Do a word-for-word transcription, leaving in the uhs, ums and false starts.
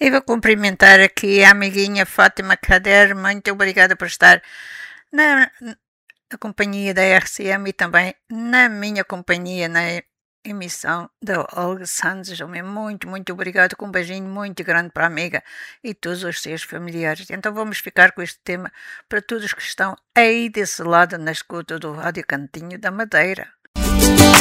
E vou cumprimentar aqui a amiguinha Fátima Kader. Muito obrigada por estar na, na companhia da R C M e também na minha companhia na emissão da Olga Santos. Muito, muito obrigado, com um beijinho muito grande para a amiga e todos os seus familiares. Então vamos ficar com este tema para todos que estão aí desse lado na escuta do Rádio Cantinho da Madeira.